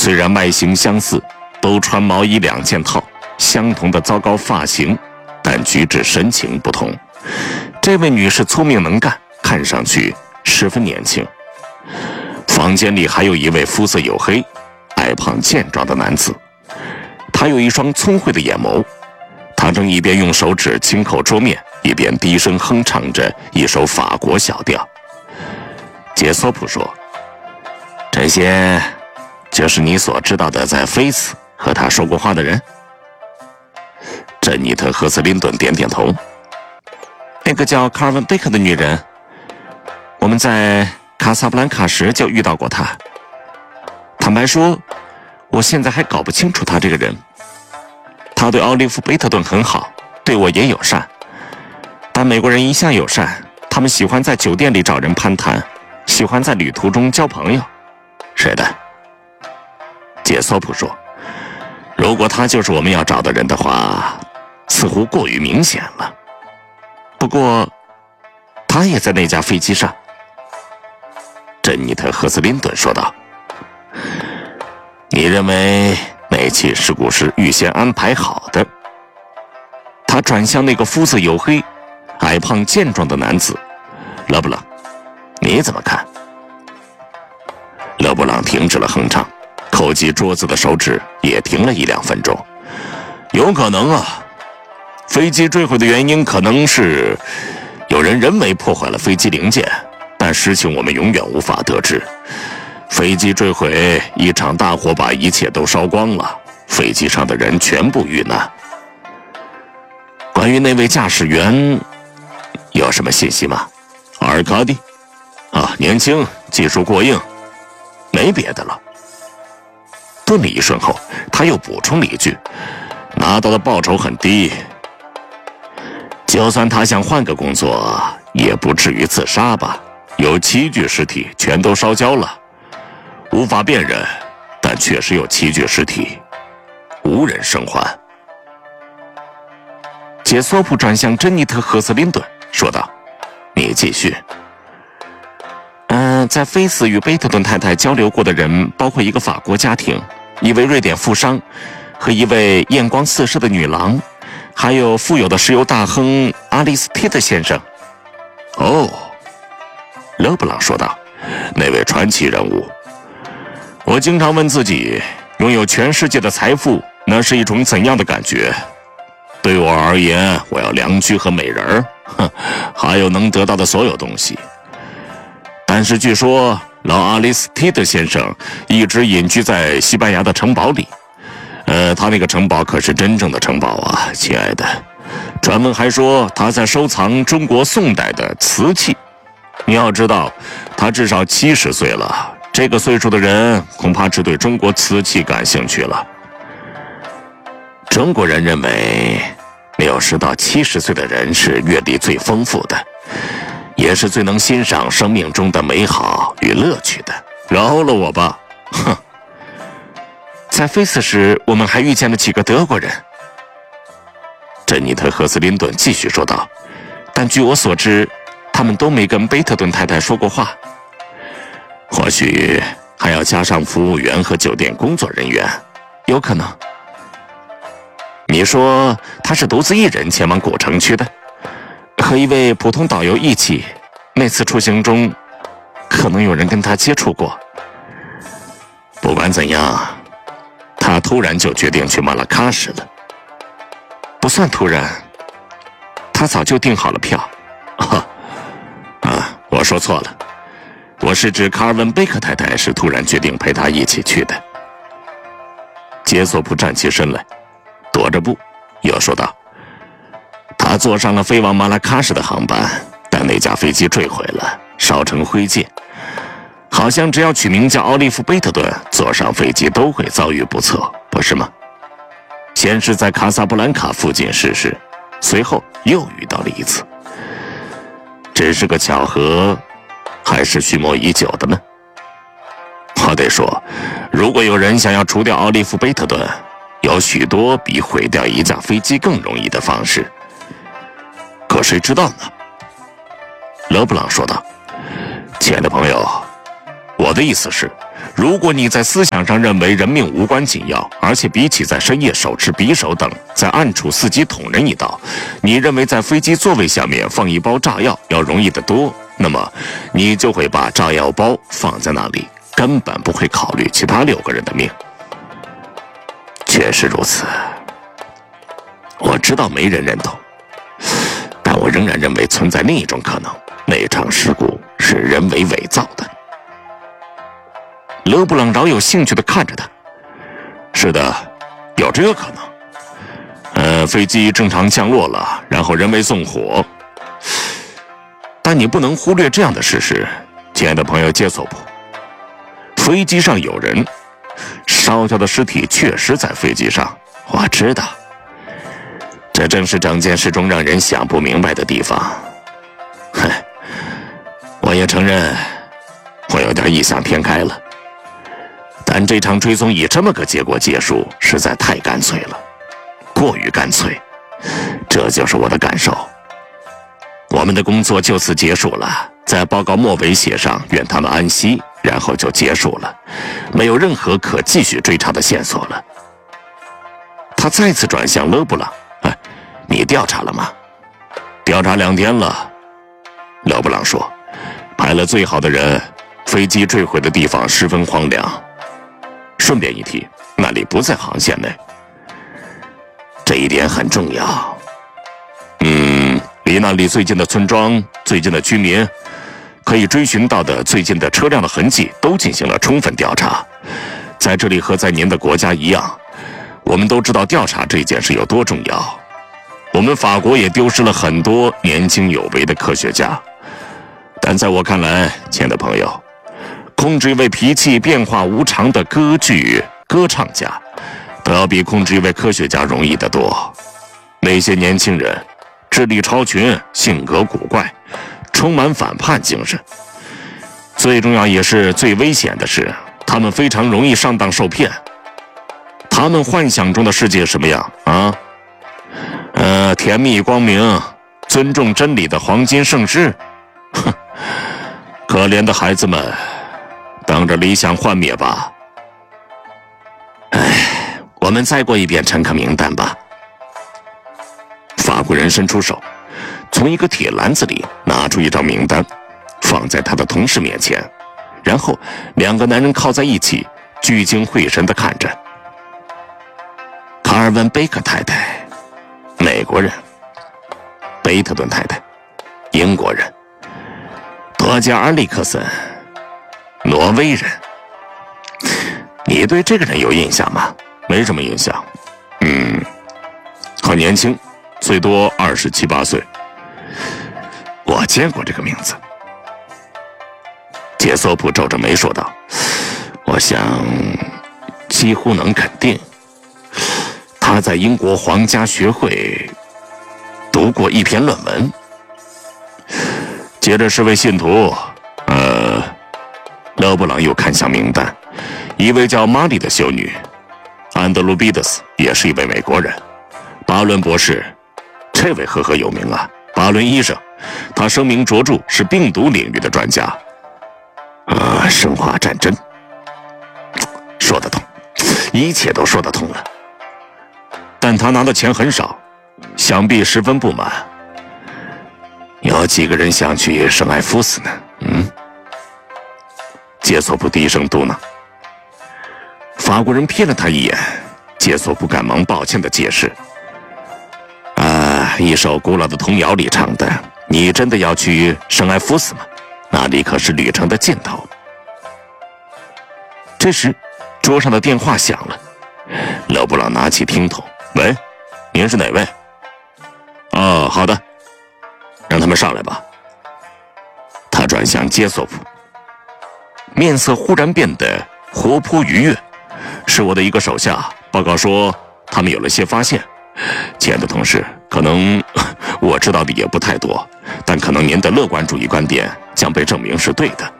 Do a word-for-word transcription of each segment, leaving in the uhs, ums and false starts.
虽然外形相似，都穿毛衣两件套，相同的糟糕发型，但举止神情不同。这位女士聪明能干，看上去十分年轻。房间里还有一位肤色黝黑、矮胖健壮的男子，他有一双聪慧的眼眸，他正一边用手指轻扣桌面，一边低声哼唱着一首法国小调。杰索普说：“这些就是你所知道的在菲斯和他说过话的人？”珍妮特·赫斯林顿点点头。那个叫卡尔文·贝克的女人，我们在卡萨布兰卡时就遇到过她。坦白说，我现在还搞不清楚她这个人。她对奥利弗·贝特顿很好，对我也友善。但美国人一向友善，他们喜欢在酒店里找人攀谈，喜欢在旅途中交朋友。是的，杰索普说，如果他就是我们要找的人的话，似乎过于明显了。不过，他也在那架飞机上。珍妮特·赫斯林顿说道：“你认为那起事故是预先安排好的？”他转向那个肤色黝黑、矮胖健壮的男子，勒布朗，你怎么看？勒布朗停止了哼唱，扣击桌子的手指也停了一两分钟。有可能啊，飞机坠毁的原因可能是有人人为破坏了飞机零件，但实情我们永远无法得知。飞机坠毁，一场大火把一切都烧光了，飞机上的人全部遇难。关于那位驾驶员，有什么信息吗？阿尔卡蒂啊，年轻，技术过硬，没别的了。顿了一瞬后，他又补充了一句：“拿到的报酬很低，就算他想换个工作，也不至于自杀吧？有七具尸体，全都烧焦了，无法辨认，但确实有七具尸体，无人生还。”杰索普转向珍妮特·赫斯林顿，说道：“你继续。”嗯、呃，在菲斯与贝特顿太太交流过的人，包括一个法国家庭，一位瑞典富商，和一位艳光四射的女郎，还有富有的石油大亨阿里斯蒂德先生。哦，勒布朗说道，那位传奇人物。我经常问自己，拥有全世界的财富，那是一种怎样的感觉？对我而言，我要良驹和美人儿，哼，还有能得到的所有东西。但是据说老阿里斯蒂德先生一直隐居在西班牙的城堡里。呃，他那个城堡可是真正的城堡啊，亲爱的。传闻还说他在收藏中国宋代的瓷器。你要知道，他至少七十岁了，这个岁数的人恐怕只对中国瓷器感兴趣了。中国人认为六十到七十岁的人是阅历最丰富的，也是最能欣赏生命中的美好与乐趣的。饶了我吧，哼！在菲斯时，我们还遇见了几个德国人。珍妮特·赫斯林顿继续说道，但据我所知，他们都没跟贝特顿太太说过话。或许还要加上服务员和酒店工作人员，有可能。你说他是独自一人前往古城区的，和一位普通导游一起。那次出行中，可能有人跟他接触过。不管怎样，他突然就决定去马拉喀什了。不算突然，他早就订好了票。啊，啊，我说错了，我是指卡尔文·贝克太太是突然决定陪他一起去的。杰索普站起身来，踱着步，又说道：“他坐上了飞往马拉喀什的航班，但那架飞机坠毁了，烧成灰烬。好像只要取名叫奥利弗·贝特顿，坐上飞机都会遭遇不测，不是吗？先是在卡萨布兰卡附近试试，随后又遇到了一次。这是个巧合，还是蓄谋已久的呢？我得说，如果有人想要除掉奥利弗·贝特顿，有许多比毁掉一架飞机更容易的方式。可谁知道呢？”勒布朗说道。“亲爱的朋友，我的意思是， 如果你在思想上认为人命无关紧要，而且比起在深夜手持匕首等在暗处伺机捅人一刀，你认为在飞机座位下面放一包炸药要容易得多，那么你就会把炸药包放在那里，根本不会考虑其他六个人的命。确实如此，我知道没人认同，但我仍然认为存在另一种可能，那场事故是人为伪造的。勒布朗饶有兴趣地看着他。是的，有这个可能。呃，飞机正常降落了，然后人为纵火。但你不能忽略这样的事实，亲爱的朋友杰索普，飞机上有人，烧焦的尸体确实在飞机上。我知道，这正是整件事中让人想不明白的地方。哼，我也承认，我有点异想天开了。但这场追踪以这么个结果结束，实在太干脆了，过于干脆。这就是我的感受。我们的工作就此结束了，在报告末尾写上愿他们安息，然后就结束了，没有任何可继续追查的线索了。他再次转向勒布朗：“哎，你调查了吗？”“调查两天了。”勒布朗说，“派了最好的人，飞机坠毁的地方十分荒凉。顺便一提，那里不在航线内。这一点很重要。嗯，离那里最近的村庄、最近的居民，可以追寻到的最近的车辆的痕迹，都进行了充分调查。在这里和在您的国家一样，我们都知道调查这件事有多重要。我们法国也丢失了很多年轻有为的科学家。但在我看来，亲爱的朋友，控制一位脾气变化无常的歌剧歌唱家，都要比控制一位科学家容易得多。那些年轻人智力超群，性格古怪，充满反叛精神。最重要也是最危险的是，他们非常容易上当受骗。他们幻想中的世界什么样啊？呃，甜蜜光明，尊重真理的黄金盛世。哼，可怜的孩子们，等着理想幻灭吧。哎，我们再过一遍乘客名单吧。法国人伸出手，从一个铁篮子里拿出一张名单，放在他的同事面前，然后两个男人靠在一起，聚精会神地看着。卡尔文·贝克太太，美国人；贝特顿太太，英国人；多加尔里克森，挪威人。你对这个人有印象吗？没什么印象。嗯，很年轻，最多二十七八岁。我见过这个名字。杰索普皱着眉说道：“我想几乎能肯定，他在英国皇家学会读过一篇论文。”接着是位信徒，呃，勒布朗又看向名单，一位叫玛丽的修女，安德鲁·毕德斯也是一位美国人，巴伦博士，这位赫赫有名啊，巴伦医生，他声名卓著，是病毒领域的专家。啊，生化战争，说得通，一切都说得通了。但他拿的钱很少，想必十分不满。有几个人想去圣埃夫斯呢？嗯，杰索普低声嘟囔。法国人瞥了他一眼，杰索普赶忙抱歉地解释：“啊，一首古老的童谣里唱的，你真的要去圣埃夫斯吗？那里可是旅程的尽头。”这时，桌上的电话响了。勒布朗拿起听筒：“喂，您是哪位？”“哦，好的，让他们上来吧。”他转向杰索普，面色忽然变得活泼愉悦。“是我的一个手下报告说，他们有了些发现。亲爱的同事，可能我知道的也不太多，但可能您的乐观主义观点将被证明是对的。”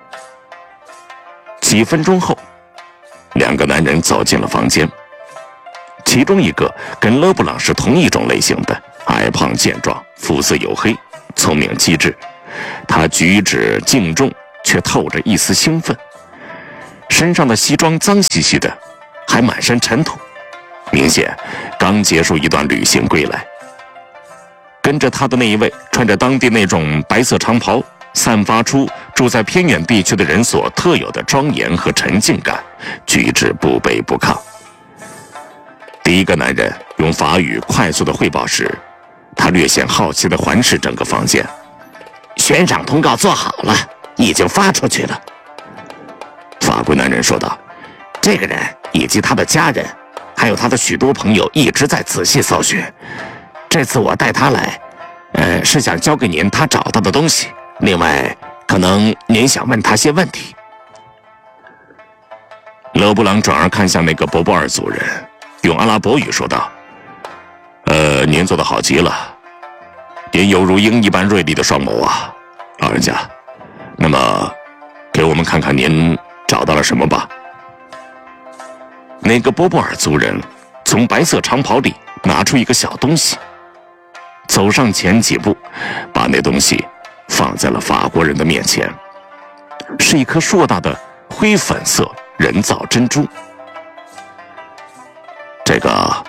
几分钟后，两个男人走进了房间，其中一个跟勒布朗是同一种类型的，矮胖健壮，肤色黝黑，聪明机智。他举止敬重，却透着一丝兴奋。 身上的西装脏兮兮的，还满身尘土，明显刚结束一段旅行归来。跟着他的那一位穿着当地那种白色长袍，散发出住在偏远地区的人所特有的庄严和沉静感，举止不卑不亢。第一个男人用法语快速的汇报时，他略显好奇地环视整个房间。悬赏通告做好了，已经发出去了。法国男人说道，这个人以及他的家人，还有他的许多朋友一直在仔细搜寻。这次我带他来，呃，是想交给您他找到的东西。另外，可能您想问他些问题。勒布朗转而看向那个博波尔族人，用阿拉伯语说道：“呃，您做得好极了，您犹如鹰一般锐利的双眸啊，老人家。那么，给我们看看您找到了什么吧。”那个波波尔族人从白色长袍里拿出一个小东西，走上前几步，把那东西放在了法国人的面前，是一颗硕大的灰粉色人造珍珠。这个